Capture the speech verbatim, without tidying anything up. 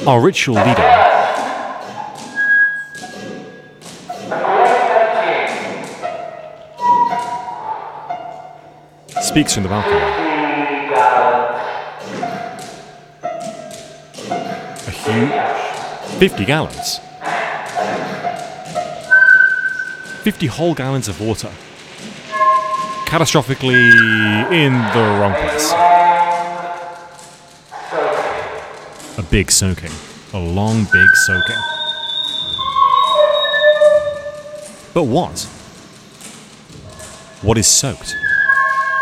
Our ritual leader speaks from the balcony. A huge fifty gallons. fifty whole gallons of water. Catastrophically in the wrong place. A big soaking. A long, big soaking. But what? What is soaked?